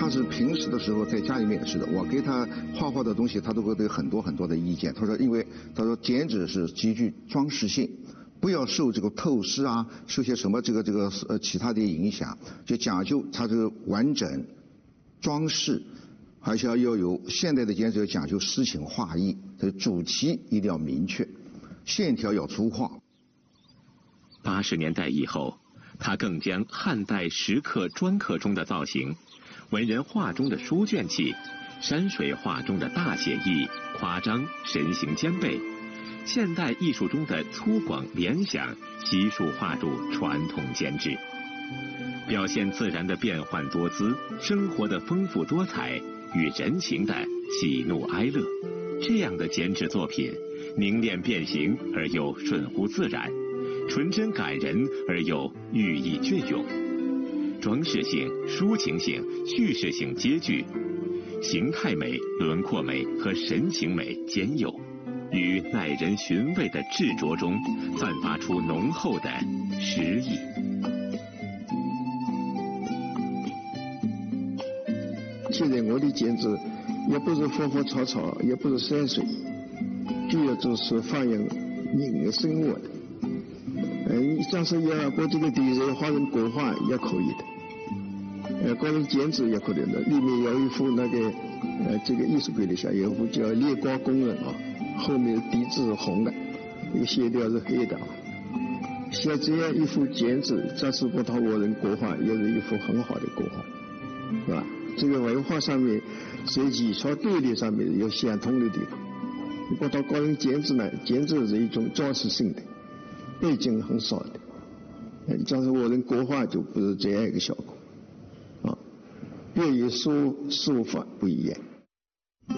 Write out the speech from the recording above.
他是平时的时候在家里面也是的，我给他画画的东西，他都会有很多很多的意见。他说，因为他说剪纸是极具装饰性，不要受这个透视啊，受些什么其他的影响，就讲究它这个完整装饰，而且要有现代的剪纸要讲究诗情画意，这主题一定要明确，线条要粗犷。 80年代以后，他更将汉代石刻、砖刻中的造型，文人画中的书卷气，山水画中的大写意、夸张、神形兼备，现代艺术中的粗犷联想，悉数画入传统剪纸，表现自然的变幻多姿，生活的丰富多彩与人情的喜怒哀乐。这样的剪纸作品，凝练变形而又顺乎自然，纯真感人而又寓意隽永，装饰性、抒情性、叙事性皆具，形态美、轮廓美和神情美兼有，于耐人寻味的执着中散发出浓厚的诗意。 现在我的剪纸也不是花花草草，也不是山水，主要就是反映人的生活的。假设要把这个题材画成国画也可以的，画成剪纸也可以的。里面有一幅这个艺术碑里下有一幅叫《烈光工人》啊，后面底子是红的，这个线条是黑的啊。像这样一幅剪纸，假使把它画成国画，也是一幅很好的国画，是吧？这个文化上面在技巧对立上面有相通的地方。你把它搞成剪纸呢，剪纸是一种装饰性的，背景很少的。假设我人国画就不是这样一个效果，啊，表现手法不一样。